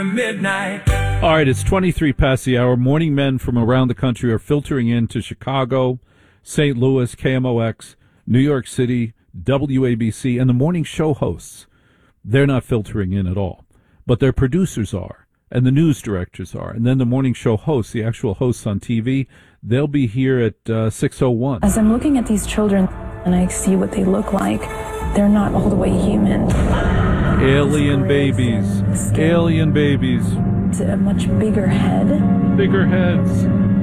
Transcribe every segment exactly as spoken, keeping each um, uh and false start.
Midnight. All right, it's twenty-three past the hour. Morning men from around the country are filtering into Chicago, Saint Louis, K M O X, New York City, W A B C, and the morning show hosts. They're not filtering in at all, but their producers are, and the news directors are, and then the morning show hosts, the actual hosts on T V, they'll be here at uh, six oh one. As I'm looking at these children and I see what they look like, they're not all the way human. Alien babies. Skin. Alien babies. It's a much bigger head. Bigger heads.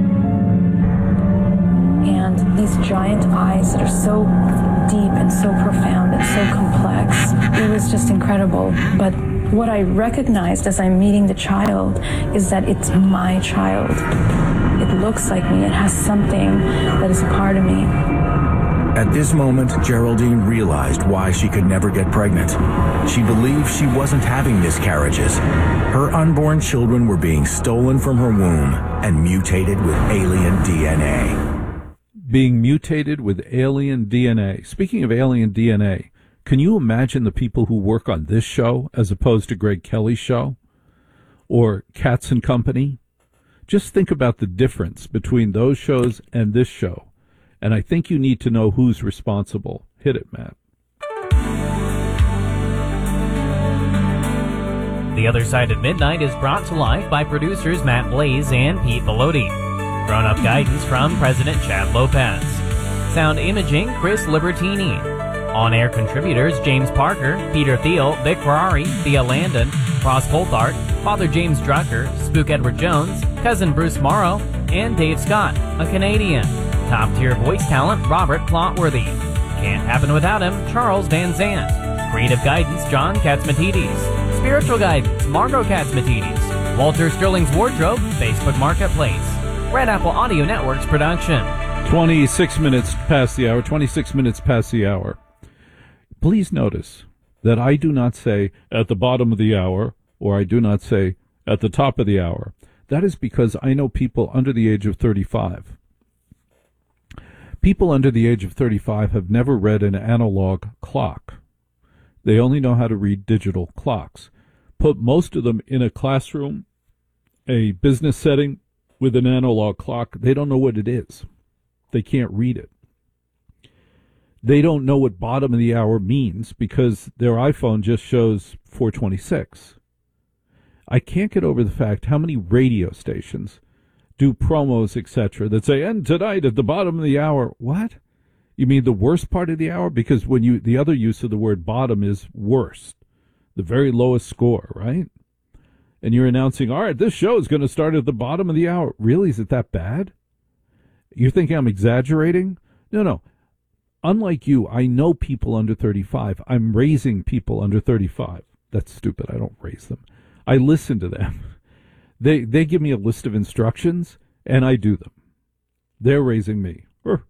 And these giant eyes that are so deep and so profound and so complex. It was just incredible. But what I recognized as I'm meeting the child is that it's my child. It looks like me. It has something that is a part of me. At this moment, Geraldine realized why she could never get pregnant. She believed she wasn't having miscarriages. Her unborn children were being stolen from her womb and mutated with alien D N A. Being mutated with alien D N A. Speaking of alien D N A, can you imagine the people who work on this show as opposed to Greg Kelly's show or Katz and Company? Just think about the difference between those shows and this show. And I think you need to know who's responsible. Hit it, Matt. The Other Side of Midnight is brought to life by producers Matt Blaze and Pete Velotti. Grown-up guidance from President Chad Lopez. Sound imaging, Chris Libertini. On-air contributors James Parker, Peter Thiel, Vic Ferrari, Thea Landon, Ross Coulthard, Father James Drucker, Spook Edward Jones, Cousin Bruce Morrow, and Dave Scott, a Canadian. Top-tier voice talent, Robert Plotworthy. Can't happen without him, Charles Van Zandt. Creative guidance, John Katzmatidis. Spiritual guidance, Margot Katzmatidis. Walter Sterling's Wardrobe, Facebook Marketplace. Red Apple Audio Network's production. twenty-six minutes past the hour, twenty-six minutes past the hour. Please notice that I do not say at the bottom of the hour, or I do not say at the top of the hour. That is because I know people under the age of thirty-five. People under the age of thirty-five have never read an analog clock. They only know how to read digital clocks. Put most of them in a classroom, a business setting with an analog clock. They don't know what it is. They can't read it. They don't know what bottom of the hour means because their iPhone just shows four twenty-six. I can't get over the fact how many radio stations do promos, et cetera, that say, and tonight at the bottom of the hour. What? You mean the worst part of the hour? Because when you, the other use of the word bottom is worst, the very lowest score, right? And you're announcing, all right, this show is going to start at the bottom of the hour. Really? Is it that bad? You're thinking I'm exaggerating? No, no. Unlike you, I know people under thirty-five. I'm raising people under thirty-five. That's stupid. I don't raise them. I listen to them. They they give me a list of instructions, and I do them. They're raising me.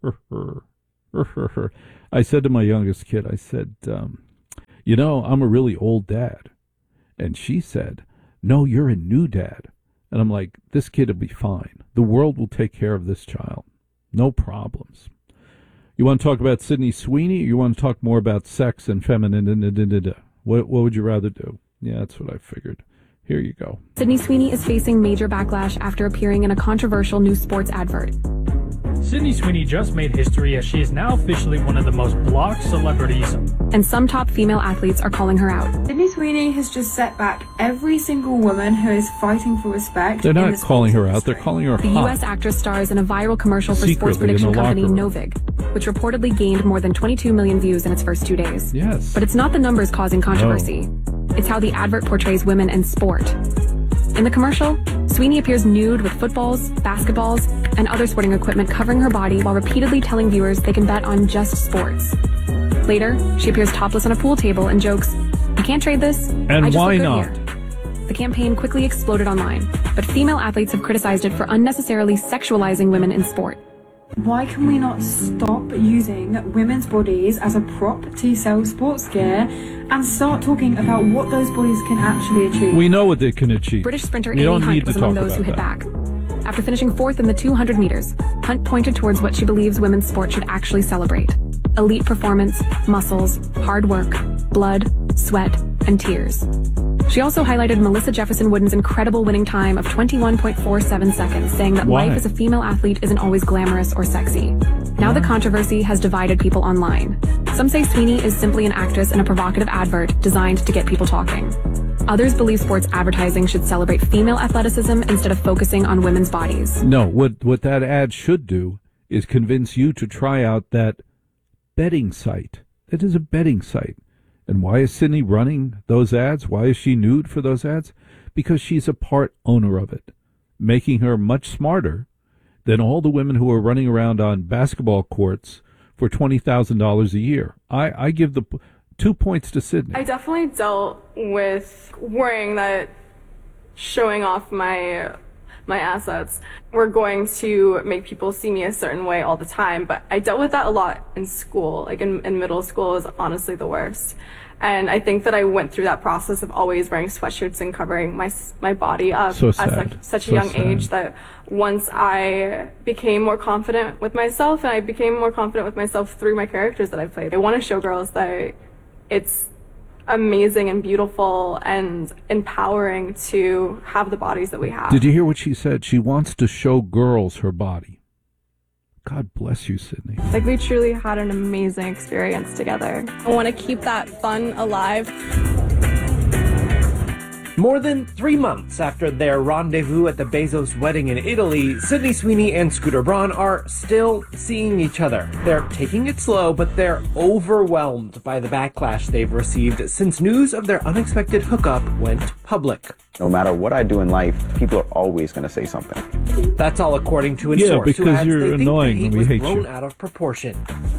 I said to my youngest kid, I said, um, you know, I'm a really old dad. And she said, no, you're a new dad. And I'm like, this kid will be fine. The world will take care of this child. No problems. You want to talk about Sydney Sweeney, or you want to talk more about sex and feminine? What, what would you rather do? Yeah, that's what I figured. Here you go. Sydney Sweeney is facing major backlash after appearing in a controversial new sports advert. Sydney Sweeney just made history as she is now officially one of the most blocked celebrities. And some top female athletes are calling her out. Sydney Sweeney has just set back every single woman who is fighting for respect. They're not calling her out, they're calling her hot. The U S actress stars in a viral commercial for Secretly sports prediction company room. Novig, which reportedly gained more than twenty-two million views in its first two days. Yes. But it's not the numbers causing controversy. No. It's how the advert portrays women and sport. In the commercial, Sweeney appears nude with footballs, basketballs, and other sporting equipment covering her body while repeatedly telling viewers they can bet on just sports. Later, she appears topless on a pool table and jokes, "You can't trade this. And I just why look good not?" Here." The campaign quickly exploded online, but female athletes have criticized it for unnecessarily sexualizing women in sport. Why can we not stop using women's bodies as a prop to sell sports gear and start talking about what those bodies can actually achieve? We know what they can achieve. British sprinter You Amy don't need Hunt to was among talk those who hit about back. After finishing fourth in the two hundred meters, Hunt pointed towards what she believes women's sport should actually celebrate: elite performance, muscles, hard work, blood, sweat, and tears. She also highlighted Melissa Jefferson Wooden's incredible winning time of twenty-one point four seven seconds, saying that Why? life as a female athlete isn't always glamorous or sexy. Now the controversy has divided people online. Some say Sweeney is simply an actress in a provocative advert designed to get people talking. Others believe sports advertising should celebrate female athleticism instead of focusing on women's bodies. No, what, what that ad should do is convince you to try out that betting site. It is a betting site. And why is Sydney running those ads? Why is she nude for those ads? Because she's a part owner of it, making her much smarter than all the women who are running around on basketball courts for twenty thousand dollars a year. I, I give the p- two points to Sydney. I definitely dealt with worrying that showing off my my assets were going to make people see me a certain way all the time, but I dealt with that a lot in school. Like in, in middle school is honestly the worst. And I think that I went through that process of always wearing sweatshirts and covering my my body up So at sad. such, such So a young sad. age that once I became more confident with myself, and I became more confident with myself through my characters that I played, I want to show girls that it's amazing and beautiful and empowering to have the bodies that we have. Did you hear what she said? She wants to show girls her body. God bless you, Sydney. Like, we truly had an amazing experience together. I want to keep that fun alive. More than three months after their rendezvous at the Bezos wedding in Italy, Sydney Sweeney and Scooter Braun are still seeing each other. They're taking it slow, but they're overwhelmed by the backlash they've received since news of their unexpected hookup went public. No matter what I do in life, people are always going to say something. That's all according to a Yeah, source who because adds you're they think annoying the heat and we was hate blown you. out of proportion.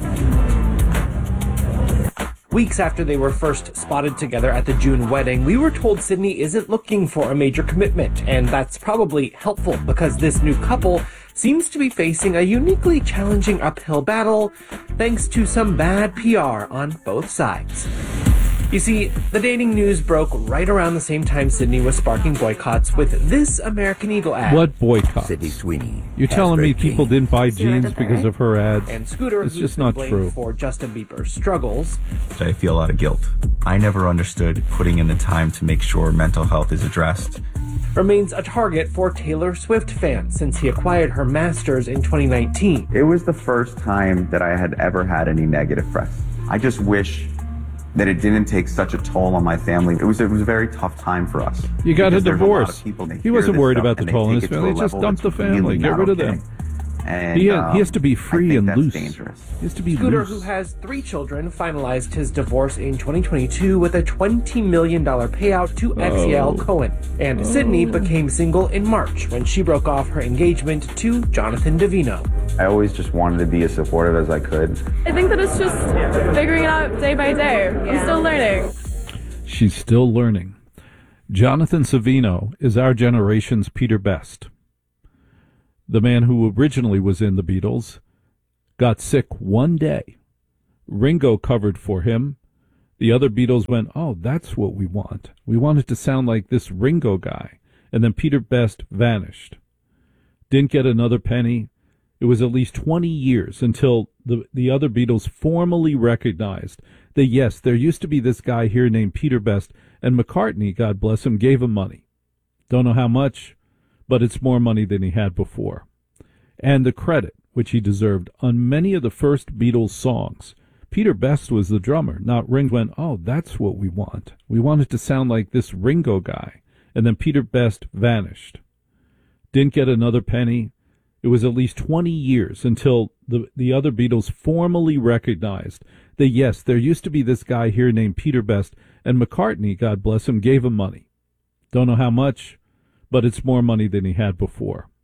Weeks after they were first spotted together at the June wedding, we were told Sydney isn't looking for a major commitment, and that's probably helpful because this new couple seems to be facing a uniquely challenging uphill battle thanks to some bad P R on both sides. You see, the dating news broke right around the same time Sydney was sparking boycotts with this American Eagle ad. What boycott? Sydney Sweeney. You're telling me people didn't buy See what I jeans did there, because right? of her ads? And Scooter, It's who's just been not blamed true. for Justin Bieber's struggles, I feel a lot of guilt. I never understood putting in the time to make sure mental health is addressed. remains a target for Taylor Swift fans since he acquired her masters in twenty nineteen. It was the first time that I had ever had any negative press. I just wish that it didn't take such a toll on my family. It was it was a very tough time for us. You got a Because there's lot of divorce. people, they He hear wasn't this worried stuff about the and they toll on take his it to a family. Just level dump the that's family. really Get not rid of okay. them. And, He, um, he has to be I free think and that's loose. dangerous. He has to be Scooter, loose. who has three children, finalized his divorce in twenty twenty-two with a twenty million dollars payout to X L Oh. Cohen. And Sydney became single in March when she broke off her engagement to Jonathan Davino. I always just wanted to be as supportive as I could. I think that it's just figuring it out day by day. I'm still learning. She's still learning. Jonathan Savino is our generation's Peter Best. The man who originally was in the Beatles got sick one day. Ringo covered for him. The other Beatles went, oh, that's what we want. We want it to sound like this Ringo guy. And then Peter Best vanished. Didn't get another penny. It was at least twenty years until the, the other Beatles formally recognized that, yes, there used to be this guy here named Peter Best, and McCartney, God bless him, gave him money. Don't know how much, but it's more money than he had before. And the credit, which he deserved, on many of the first Beatles songs. Peter Best was the drummer, not Ringo. Went, oh, that's what we want. We want it to sound like this Ringo guy. And then Peter Best vanished. Didn't get another penny. It was at least twenty years until the, the other Beatles formally recognized that, yes, there used to be this guy here named Peter Best, and McCartney, God bless him, gave him money. Don't know how much, but it's more money than he had before.